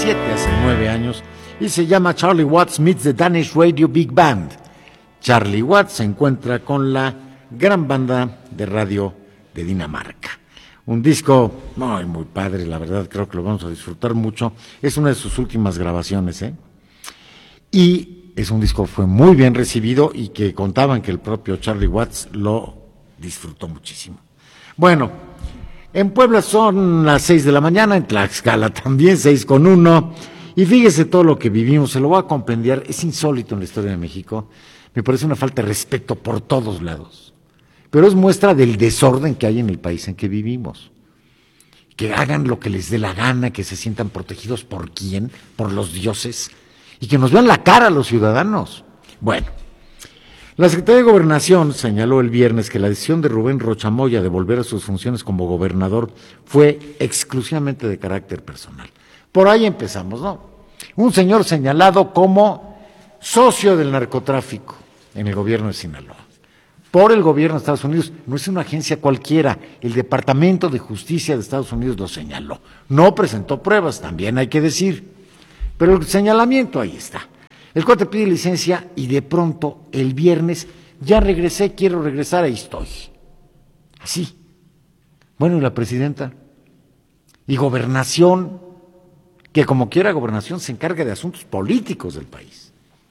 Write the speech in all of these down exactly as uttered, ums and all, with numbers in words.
siete, hace nueve años, y se llama Charlie Watts Meets the Danish Radio Big Band. Charlie Watts se encuentra con la gran banda de radio de Dinamarca. Un disco muy, muy padre, la verdad, creo que lo vamos a disfrutar mucho. Es una de sus últimas grabaciones, ¿eh? Y es un disco que fue muy bien recibido y que contaban que el propio Charlie Watts lo disfrutó muchísimo. Bueno, en Puebla son las seis de la mañana, en Tlaxcala también, seis con uno. Y fíjese todo lo que vivimos, se lo voy a compendiar, es insólito en la historia de México. Me parece una falta de respeto por todos lados. Pero es muestra del desorden que hay en el país en que vivimos. Que hagan lo que les dé la gana, que se sientan protegidos por quién, por los dioses, y que nos vean la cara a los ciudadanos. Bueno, la Secretaría de Gobernación señaló el viernes que la decisión de Rubén Rocha Moya de volver a sus funciones como gobernador fue exclusivamente de carácter personal. Por ahí empezamos, ¿no? Un señor señalado como socio del narcotráfico en el gobierno de Sinaloa. Por el gobierno de Estados Unidos, no es una agencia cualquiera, el Departamento de Justicia de Estados Unidos lo señaló. No presentó pruebas, también hay que decir, pero el señalamiento ahí está. El cuate pide licencia y de pronto el viernes, ya regresé, quiero regresar, ahí estoy. Así. Bueno, y la presidenta, y Gobernación, que como quiera Gobernación se encarga de asuntos políticos del país.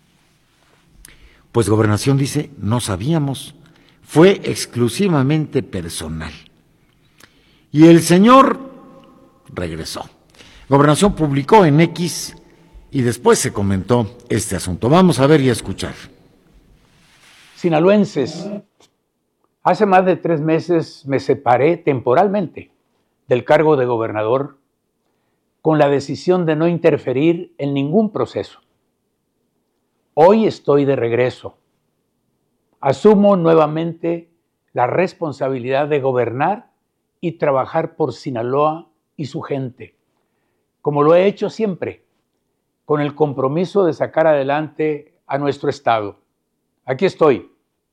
Pues Gobernación dice, no sabíamos, fue exclusivamente personal. Y el señor regresó. Gobernación publicó en X y después se comentó este asunto. Vamos a ver y a escuchar. Sinaloenses, hace más de tres meses me separé temporalmente del cargo de gobernador con la decisión de no interferir en ningún proceso. Hoy estoy de regreso. Asumo nuevamente la responsabilidad de gobernar y trabajar por Sinaloa y su gente, como lo he hecho siempre, con el compromiso de sacar adelante a nuestro estado. Aquí estoy.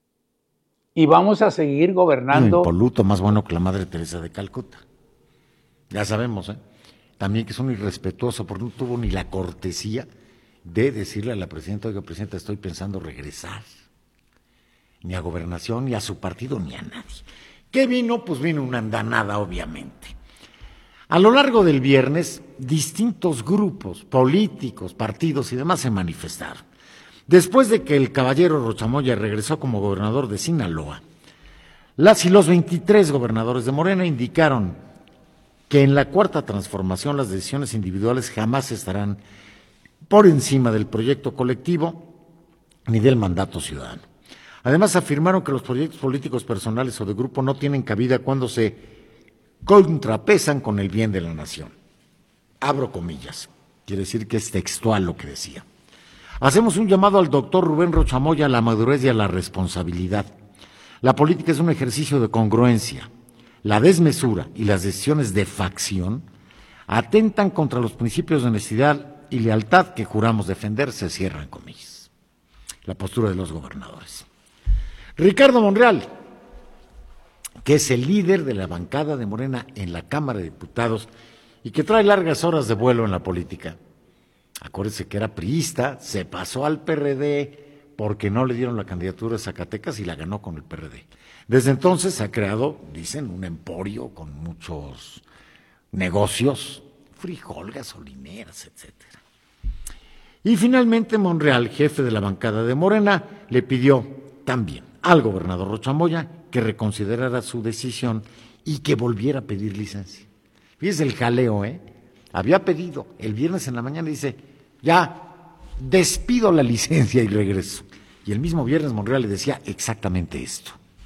Y vamos a seguir gobernando. Un impoluto más bueno que la Madre Teresa de Calcuta. Ya sabemos, ¿eh? También que es un irrespetuoso, porque no tuvo ni la cortesía de decirle a la presidenta, oiga, presidenta, estoy pensando regresar. Ni a Gobernación, ni a su partido, ni a nadie. ¿Qué vino? Pues vino una andanada, obviamente. A lo largo del viernes, distintos grupos, políticos, partidos y demás se manifestaron. Después de que el caballero Rocha Moya regresó como gobernador de Sinaloa, las y los veintitrés gobernadores de Morena indicaron que en la cuarta transformación las decisiones individuales jamás estarán por encima del proyecto colectivo ni del mandato ciudadano. Además, afirmaron que los proyectos políticos personales o de grupo no tienen cabida cuando se contrapesan con el bien de la nación. Abro comillas, quiere decir que es textual lo que decía. Hacemos un llamado al doctor Rubén Rocha Moya a la madurez y a la responsabilidad. La política es un ejercicio de congruencia. La desmesura y las decisiones de facción atentan contra los principios de honestidad y lealtad que juramos defender, se cierran comillas. La postura de los gobernadores. Ricardo Monreal, que es el líder de la bancada de Morena en la Cámara de Diputados y que trae largas horas de vuelo en la política. Acuérdense que era priista, se pasó al P R D porque no le dieron la candidatura a Zacatecas y la ganó con el P R D. Desde entonces se ha creado, dicen, un emporio con muchos negocios, frijol, gasolineras, etcétera. Y finalmente Monreal, jefe de la bancada de Morena, le pidió también al gobernador Rocha Moya que reconsiderara su decisión y que volviera a pedir licencia. Fíjese el jaleo, ¿eh? Había pedido el viernes en la mañana, dice, ya despido la licencia y regreso. Y el mismo viernes Monreal le decía exactamente esto.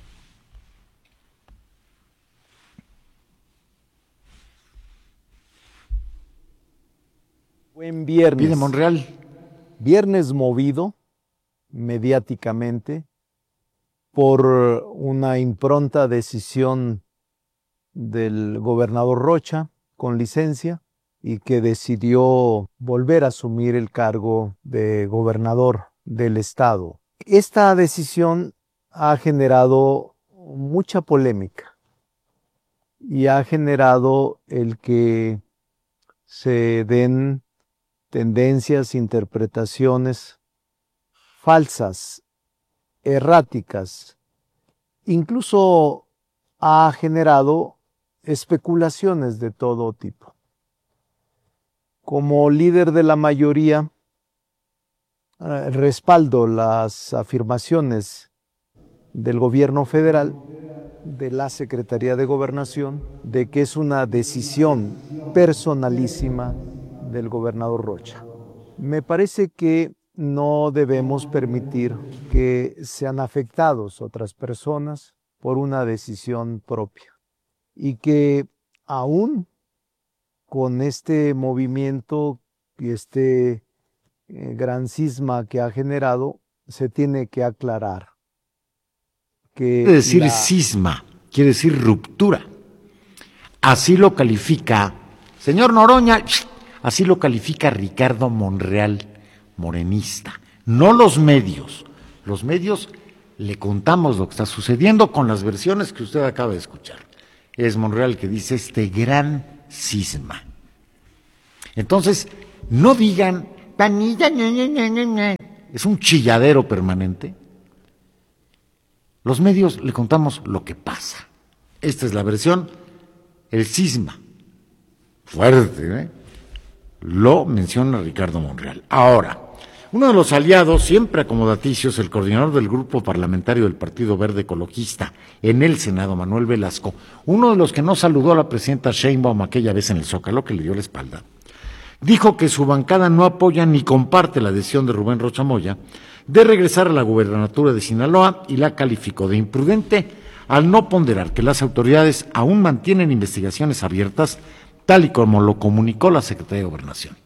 Buen viernes. Pide Monreal. Viernes movido mediáticamente por una impronta decisión del gobernador Rocha con licencia y que decidió volver a asumir el cargo de gobernador del estado. Esta decisión ha generado mucha polémica y ha generado el que se den tendencias, interpretaciones falsas, erráticas, incluso ha generado especulaciones de todo tipo. Como líder de la mayoría, respaldo las afirmaciones del gobierno federal, de la Secretaría de Gobernación, de que es una decisión personalísima del gobernador Rocha. Me parece que no debemos permitir que sean afectados otras personas por una decisión propia y que aún con este movimiento y este eh, gran cisma que ha generado, se tiene que aclarar que quiere decir la... cisma, quiere decir ruptura. Así lo califica, señor Noroña, así lo califica Ricardo Monreal, morenista, no los medios. Los medios le contamos lo que está sucediendo con las versiones que usted acaba de escuchar. Es Monreal que dice este gran cisma. Entonces, no digan, es un chilladero permanente. Los medios le contamos lo que pasa. Esta es la versión, el cisma. Fuerte, ¿eh? Lo menciona Ricardo Monreal. Ahora, uno de los aliados, siempre acomodaticios, el coordinador del grupo parlamentario del Partido Verde Ecologista en el Senado, Manuel Velasco, uno de los que no saludó a la presidenta Sheinbaum aquella vez en el Zócalo, que le dio la espalda, dijo que su bancada no apoya ni comparte la decisión de Rubén Rocha Moya de regresar a la gubernatura de Sinaloa y la calificó de imprudente al no ponderar que las autoridades aún mantienen investigaciones abiertas, tal y como lo comunicó la Secretaría de Gobernación.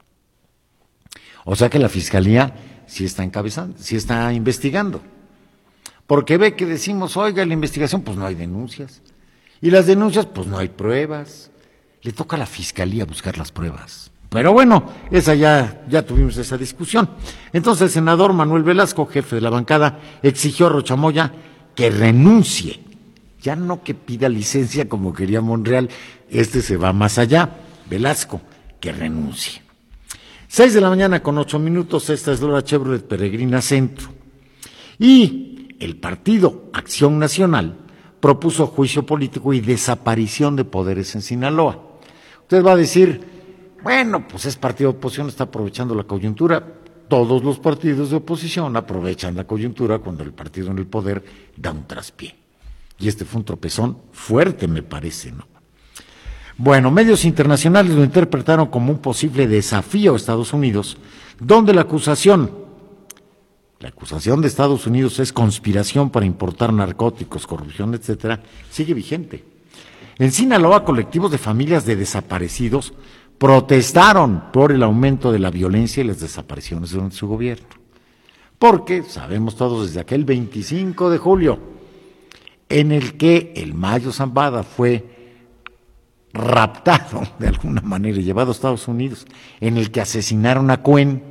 O sea que la Fiscalía sí está encabezando, sí está investigando. Porque ve que decimos, oiga, la investigación, pues no hay denuncias. Y las denuncias, pues no hay pruebas. Le toca a la Fiscalía buscar las pruebas. Pero bueno, esa ya, ya tuvimos esa discusión. Entonces el senador Manuel Velasco, jefe de la bancada, exigió a Rocha Moya que renuncie. Ya no que pida licencia como quería Monreal, este se va más allá. Velasco, que renuncie. Seis de la mañana con ocho minutos, esta es Lora Chevrolet Peregrina Centro. Y el partido Acción Nacional propuso juicio político y desaparición de poderes en Sinaloa. Usted va a decir, bueno, pues es partido de oposición, está aprovechando la coyuntura. Todos los partidos de oposición aprovechan la coyuntura cuando el partido en el poder da un traspié. Y este fue un tropezón fuerte, me parece, ¿no? Bueno, medios internacionales lo interpretaron como un posible desafío a Estados Unidos, donde la acusación, la acusación de Estados Unidos es conspiración para importar narcóticos, corrupción, etcétera, sigue vigente. En Sinaloa, colectivos de familias de desaparecidos protestaron por el aumento de la violencia y las desapariciones durante su gobierno. Porque sabemos todos desde aquel veinticinco de julio, en el que el Mayo Zambada fue raptado de alguna manera y llevado a Estados Unidos, en el que asesinaron a Cuen,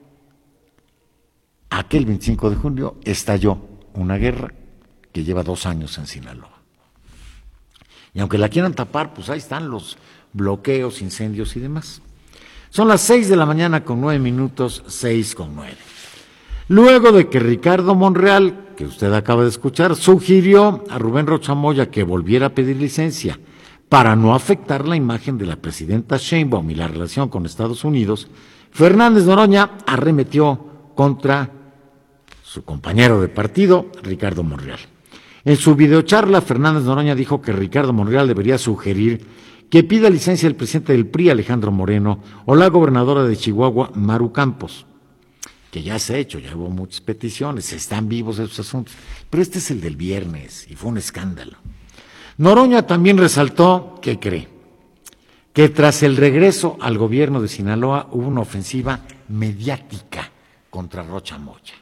aquel veinticinco de julio estalló una guerra que lleva dos años en Sinaloa. Y aunque la quieran tapar, pues ahí están los bloqueos, incendios y demás. Son las seis de la mañana con nueve minutos, seis con nueve. Luego de que Ricardo Monreal, que usted acaba de escuchar, sugirió a Rubén Rocha Moya que volviera a pedir licencia para no afectar la imagen de la presidenta Sheinbaum y la relación con Estados Unidos, Fernández Noroña arremetió contra su compañero de partido, Ricardo Monreal. En su videocharla, Fernández Noroña dijo que Ricardo Monreal debería sugerir que pida licencia el presidente del P R I, Alejandro Moreno, o la gobernadora de Chihuahua, Maru Campos, que ya se ha hecho, ya hubo muchas peticiones, están vivos esos asuntos, pero este es el del viernes y fue un escándalo. Noroña también resaltó que cree que tras el regreso al gobierno de Sinaloa hubo una ofensiva mediática contra Rocha Moya.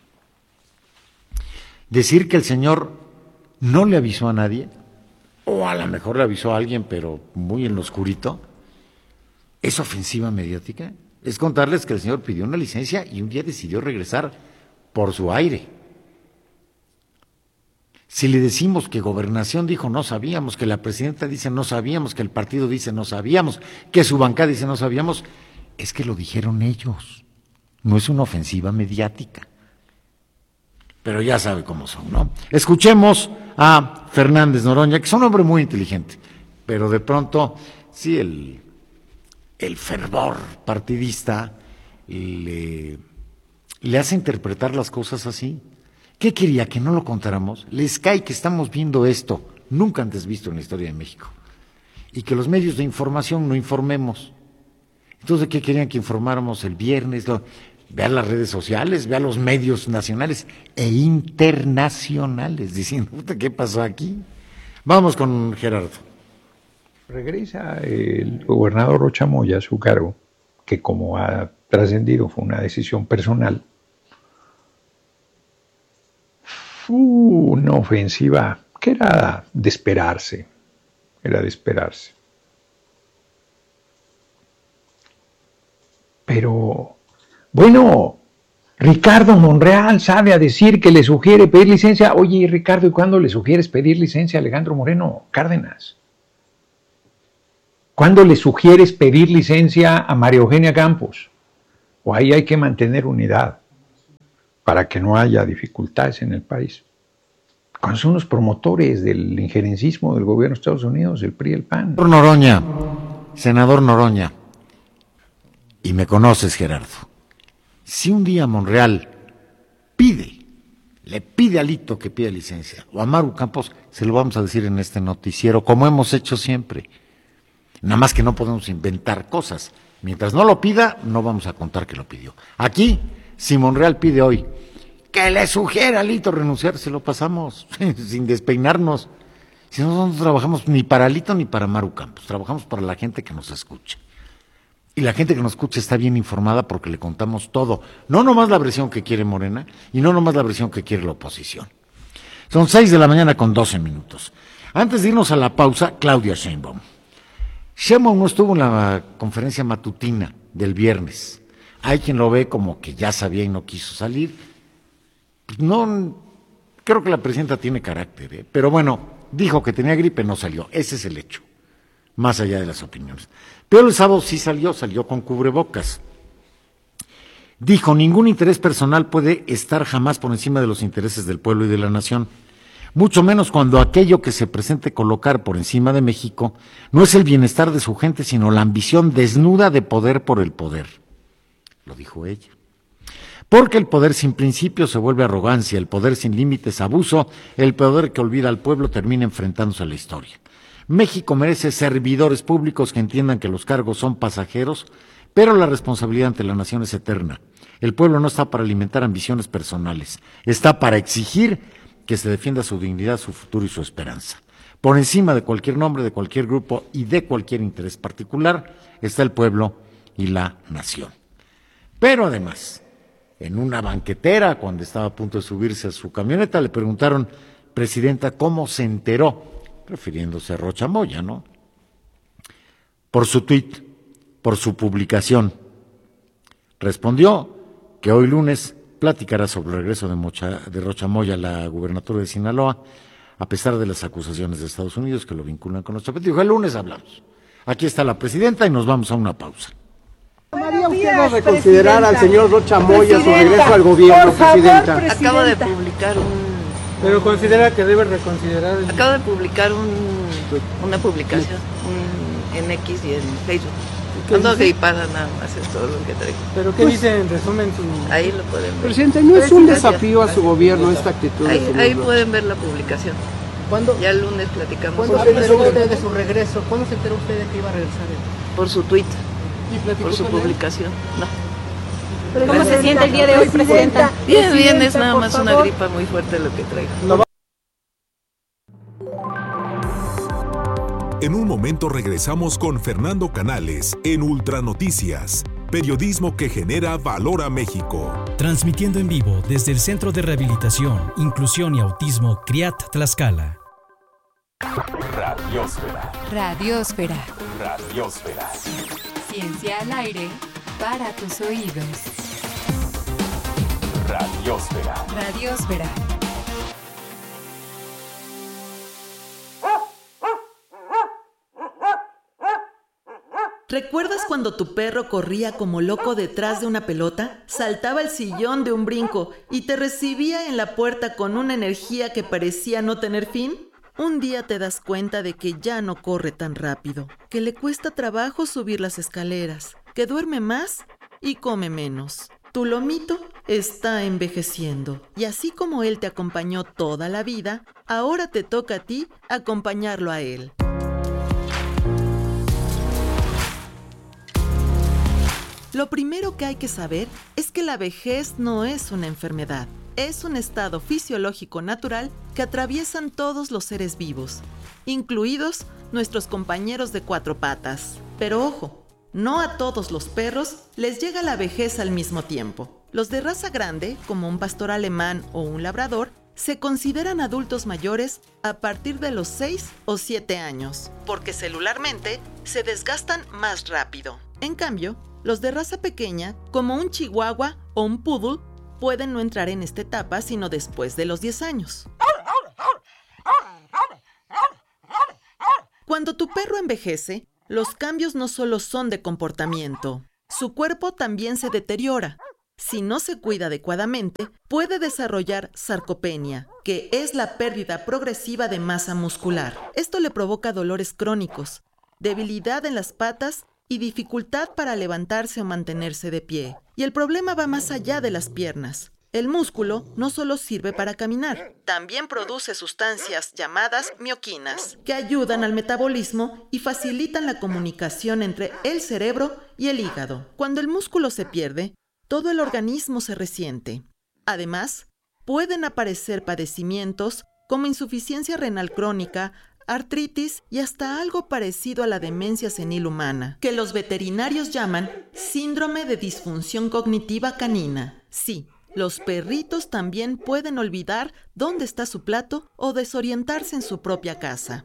Decir que el señor no le avisó a nadie, o a lo mejor le avisó a alguien, pero muy en lo oscurito, ¿es ofensiva mediática? Es contarles que el señor pidió una licencia y un día decidió regresar por su aire. Si le decimos que Gobernación dijo no sabíamos, que la presidenta dice no sabíamos, que el partido dice no sabíamos, que su bancada dice no sabíamos, Es que lo dijeron ellos, no es una ofensiva mediática. Pero ya sabe cómo son, ¿no? Escuchemos a Fernández Noroña, que es un hombre muy inteligente, pero de pronto, sí, el, el fervor partidista le, le hace interpretar las cosas así. ¿Qué quería? ¿Que no lo contáramos? Les cae que estamos viendo esto, nunca antes visto en la historia de México, y que los medios de información no informemos. Entonces, ¿de qué querían que informáramos el viernes? Lo, vea las redes sociales, vea los medios nacionales e internacionales, diciendo, ¿qué pasó aquí? Vamos con Gerardo. Regresa el gobernador Rocha Moya a su cargo, que como ha trascendido fue una decisión personal. Fue una ofensiva que era de esperarse, era de esperarse. Pero, bueno, Ricardo Monreal sabe a decir que le sugiere pedir licencia. Oye, Ricardo, ¿y cuándo le sugieres pedir licencia a Alejandro Moreno Cárdenas? ¿Cuándo le sugieres pedir licencia a María Eugenia Campos? O ahí hay que mantener unidad para que no haya dificultades en el país. ¿Cuáles son los promotores del injerencismo del gobierno de Estados Unidos, el P R I y el P A N? Senador Noroña, senador Noroña, y me conoces, Gerardo, si un día Monreal pide, le pide a Alito que pida licencia, o a Maru Campos, se lo vamos a decir en este noticiero, como hemos hecho siempre. Nada más que no podemos inventar cosas. Mientras no lo pida, no vamos a contar que lo pidió. Aquí, si Monreal pide hoy que le sugiera a Alito renunciar, se lo pasamos sin despeinarnos. Si nosotros no trabajamos ni para Alito ni para Maru Campos, trabajamos para la gente que nos escucha. Y la gente que nos escucha está bien informada porque le contamos todo. No nomás la versión que quiere Morena y no nomás la versión que quiere la oposición. Son seis de la mañana con doce minutos. Antes de irnos a la pausa, Claudia Sheinbaum. Sheinbaum no estuvo en la conferencia matutina del viernes. Hay quien lo ve como que ya sabía y no quiso salir. No, creo que la presidenta tiene carácter, ¿eh? Pero bueno, dijo que tenía gripe, no salió. Ese es el hecho, más allá de las opiniones. Pero el sábado sí salió, salió con cubrebocas. Dijo, ningún interés personal puede estar jamás por encima de los intereses del pueblo y de la nación. Mucho menos cuando aquello que se presente colocar por encima de México no es el bienestar de su gente, sino la ambición desnuda de poder por el poder. Lo dijo ella. Porque el poder sin principios se vuelve arrogancia, el poder sin límites abuso, el poder que olvida al pueblo termina enfrentándose a la historia. México merece servidores públicos que entiendan que los cargos son pasajeros, pero la responsabilidad ante la nación es eterna. El pueblo no está para alimentar ambiciones personales, está para exigir que se defienda su dignidad, su futuro y su esperanza. Por encima de cualquier nombre, de cualquier grupo y de cualquier interés particular, está el pueblo y la nación. Pero además, en una banquetera, cuando estaba a punto de subirse a su camioneta, le preguntaron, presidenta, ¿cómo se enteró? Refiriéndose a Rocha Moya, ¿no? Por su tuit, por su publicación. Respondió que hoy lunes platicará sobre el regreso de, Mocha, de Rocha Moya a la gubernatura de Sinaloa, a pesar de las acusaciones de Estados Unidos que lo vinculan con nuestro partido. El lunes hablamos. Aquí está la presidenta y nos vamos a una pausa. ¿Tomaría usted a reconsiderar al señor Rocha Moya su regreso al gobierno, favor, presidenta? presidenta? Acabo de publicar un... Pero considera que debe reconsiderar... El... Acabo de publicar un, una publicación un, en X y en Facebook. Ando gripada nada más, es todo lo que traigo. ¿Pero qué pues, dice en resumen su...? Ahí lo pueden ver. Presidente, ¿no es un desafío a su gobierno esta actitud? Ahí, ahí pueden ver la publicación. ¿Cuándo? Ya el lunes platicamos. ¿Cuándo se enteró usted de su regreso? ¿Cuándo se enteró usted de que iba a regresar? Por su tweet. Por su publicación. No. ¿Pero cómo se siente el día de hoy, presidenta? Bien, bien, es nada más una gripa muy fuerte lo que traigo. No. En un momento regresamos con Fernando Canales en Ultra Noticias, periodismo que genera valor a México. Transmitiendo en vivo desde el Centro de Rehabilitación, Inclusión y Autismo CRIAT Tlaxcala. Radiosfera. Radiosfera. Radiosfera. Ciencia al aire para tus oídos. Radiosfera. Radiosfera. ¿Recuerdas cuando tu perro corría como loco detrás de una pelota? Saltaba el sillón de un brinco y te recibía en la puerta con una energía que parecía no tener fin. Un día te das cuenta de que ya no corre tan rápido, que le cuesta trabajo subir las escaleras, que duerme más y come menos. Tu lomito está envejeciendo y así como él te acompañó toda la vida, ahora te toca a ti acompañarlo a él. Lo primero que hay que saber es que la vejez no es una enfermedad, es un estado fisiológico natural que atraviesan todos los seres vivos, incluidos nuestros compañeros de cuatro patas. Pero ojo, no a todos los perros les llega la vejez al mismo tiempo. Los de raza grande, como un pastor alemán o un labrador, se consideran adultos mayores a partir de los seis o siete años, porque celularmente se desgastan más rápido. En cambio, los de raza pequeña, como un chihuahua o un poodle, pueden no entrar en esta etapa sino después de los diez años. Cuando tu perro envejece, los cambios no solo son de comportamiento, su cuerpo también se deteriora. Si no se cuida adecuadamente, puede desarrollar sarcopenia, que es la pérdida progresiva de masa muscular. Esto le provoca dolores crónicos, debilidad en las patas y dificultad para levantarse o mantenerse de pie. Y el problema va más allá de las piernas. El músculo no solo sirve para caminar, también produce sustancias llamadas mioquinas, que ayudan al metabolismo y facilitan la comunicación entre el cerebro y el hígado. Cuando el músculo se pierde, todo el organismo se resiente. Además, pueden aparecer padecimientos como insuficiencia renal crónica, artritis y hasta algo parecido a la demencia senil humana, que los veterinarios llaman síndrome de disfunción cognitiva canina. Sí, los perritos también pueden olvidar dónde está su plato o desorientarse en su propia casa.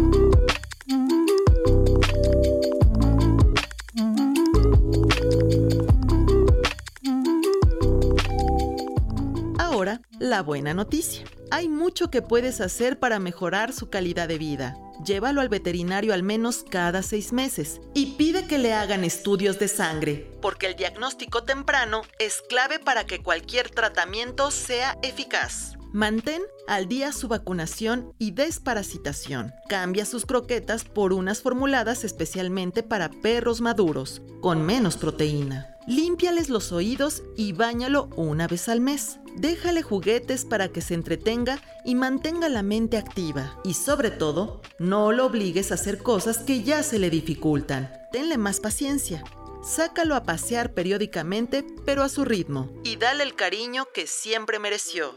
Ahora, la buena noticia. Hay mucho que puedes hacer para mejorar su calidad de vida. Llévalo al veterinario al menos cada seis meses y pide que le hagan estudios de sangre, porque el diagnóstico temprano es clave para que cualquier tratamiento sea eficaz. Mantén al día su vacunación y desparasitación. Cambia sus croquetas por unas formuladas especialmente para perros maduros, con menos proteína. Límpiales los oídos y báñalo una vez al mes. Déjale juguetes para que se entretenga y mantenga la mente activa. Y sobre todo, no lo obligues a hacer cosas que ya se le dificultan. Tenle más paciencia. Sácalo a pasear periódicamente, pero a su ritmo. Y dale el cariño que siempre mereció.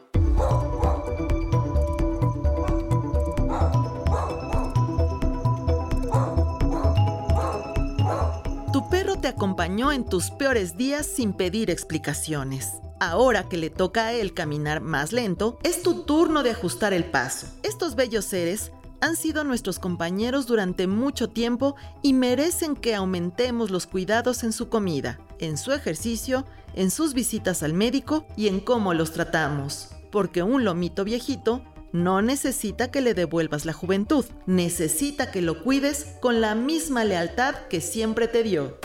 Tu perro te acompañó en tus peores días sin pedir explicaciones. Ahora que le toca a él caminar más lento, es tu turno de ajustar el paso. Estos bellos seres han sido nuestros compañeros durante mucho tiempo y merecen que aumentemos los cuidados en su comida, en su ejercicio, en sus visitas al médico y en cómo los tratamos. Porque un lomito viejito no necesita que le devuelvas la juventud, necesita que lo cuides con la misma lealtad que siempre te dio.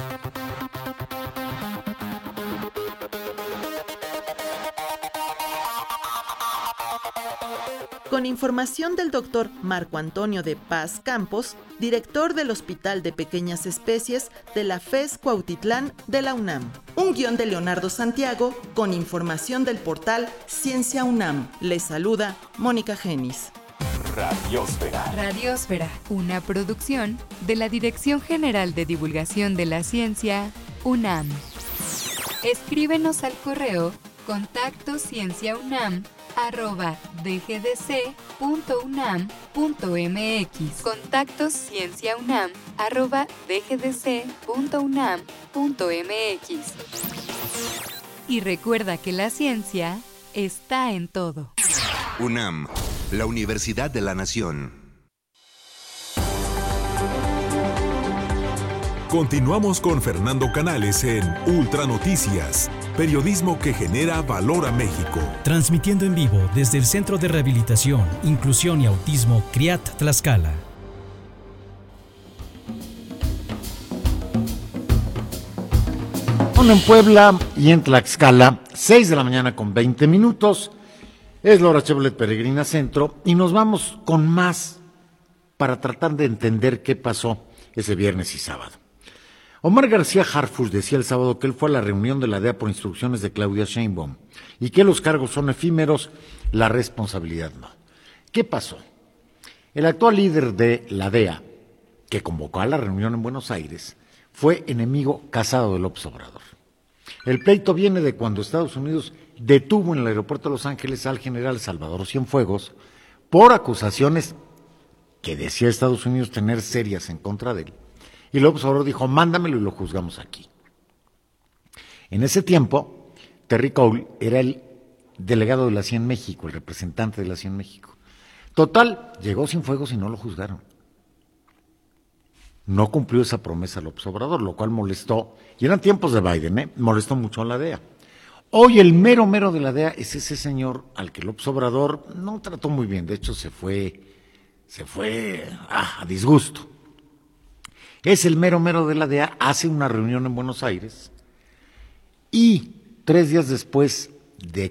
Con información del doctor Marco Antonio de Paz Campos, director del Hospital de Pequeñas Especies de la FES Cuautitlán de la UNAM. Un guión de Leonardo Santiago con información del portal Ciencia UNAM. Les saluda Mónica Genis. Radiosfera. Radiosfera, una producción de la Dirección General de Divulgación de la Ciencia, UNAM. Escríbenos al correo contacto cienciaunam arroba dgdc.unam.mx. Contactos cienciaunam arroba dgdc.unam.mx. Y recuerda que la ciencia está en todo. UNAM, la Universidad de la Nación. Continuamos con Fernando Canales en Ultra Noticias. Periodismo que genera valor a México. Transmitiendo en vivo desde el Centro de Rehabilitación, Inclusión y Autismo CRIAT Tlaxcala. Son en Puebla y en Tlaxcala, seis de la mañana con veinte minutos. Es la hora Chevrolet Peregrina Centro y nos vamos con más para tratar de entender qué pasó ese viernes y sábado. Omar García Harfuch decía el sábado que él fue a la reunión de la D E A por instrucciones de Claudia Sheinbaum y que los cargos son efímeros, la responsabilidad no. ¿Qué pasó? El actual líder de la D E A, que convocó a la reunión en Buenos Aires, fue enemigo casado de López Obrador. El pleito viene de cuando Estados Unidos detuvo en el aeropuerto de Los Ángeles al general Salvador Cienfuegos por acusaciones que decía Estados Unidos tener serias en contra de él. Y López Obrador dijo, mándamelo y lo juzgamos aquí. En ese tiempo, Terry Cole era el delegado de la C I A en México, el representante de la C I A en México. Total, llegó Cienfuegos y no lo juzgaron. No cumplió esa promesa López Obrador, lo cual molestó, y eran tiempos de Biden, ¿eh? molestó mucho a la D E A. Hoy el mero mero de la D E A es ese señor al que López Obrador no trató muy bien, de hecho se fue, se fue ah, a disgusto. Es el mero mero de la D E A, hace una reunión en Buenos Aires y tres días después de